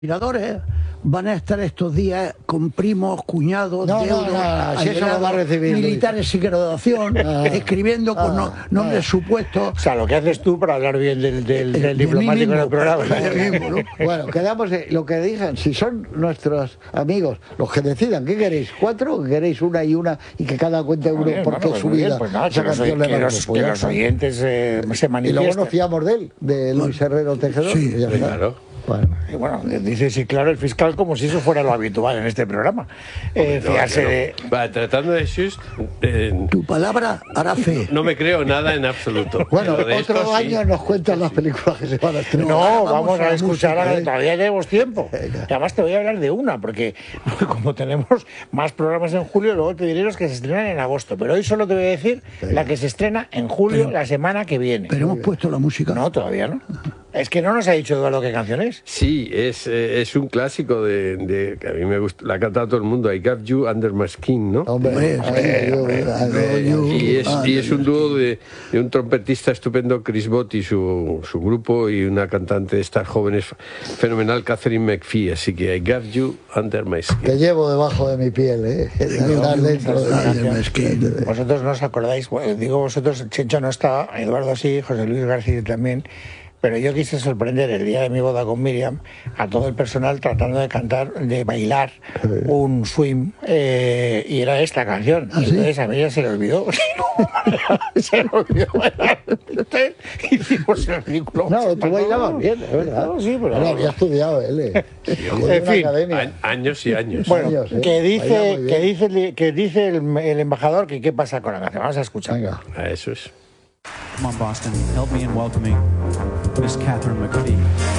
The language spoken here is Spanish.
Admiradores van a estar estos días con primos, cuñados, si eso lo va a recibir, militares sin graduación, escribiendo con nombres supuestos. O sea, lo que haces tú para hablar bien del diplomático en el programa. ¿No? Bueno, quedamos en lo que digan. Si son nuestros amigos los que decidan, ¿qué queréis? ¿4 o queréis una y que cada cuente uno porque es su vida? Pues nada, que los oyentes se manifiesten. Y luego nos fiamos de él, de Luis Herrero Tejedor. Sí, claro. Y bueno, dice sí, claro, el fiscal como si eso fuera lo habitual en este programa. Fiarse de... Tratando de Just... Tu palabra hará fe. No me creo nada en absoluto. Bueno, Pero de otro esto año sí. nos cuentan las películas que se van a estrenar. No, vamos a escuchar música, a que todavía tenemos tiempo. Y además te voy a hablar de una, porque como tenemos más programas en julio, luego te diré los que se estrenan en agosto. Pero hoy solo te voy a decir la que se estrena en julio, la semana que viene. Pero hemos puesto la música. No, todavía no. Es que no nos ha dicho Eduardo qué canción es. Sí, es un clásico de que a mí me gusta, la ha cantado todo el mundo, I Got You Under My Skin, ¿no? Hombre, Y es un dúo de un trompetista estupendo, Chris Bott, y su grupo, y una cantante de estas jóvenes fenomenal, Catherine McPhee. Así que I Got You Under My Skin. que llevo debajo de mi piel, Estar dentro de mi... Vosotros no os acordáis, bueno, digo vosotros, Chencho no está, Eduardo sí, José Luis García también. Pero yo quise sorprender el día de mi boda con Miriam a todo el personal tratando de cantar, de bailar un swing, y era esta canción. ¿Ah, sí? Entonces a mí ya se le olvidó. Se le olvidó bailar. Entonces hicimos el ridículo. No, tú bailabas bien, es verdad. No, sí, pero... Bueno, había estudiado él, En fin. Años y años. Bueno, años, que baila muy dice el embajador que qué pasa con la canción. Vamos a escuchar. Venga. Eso es. Come on, Boston, help me in welcoming Miss Catherine McPhee.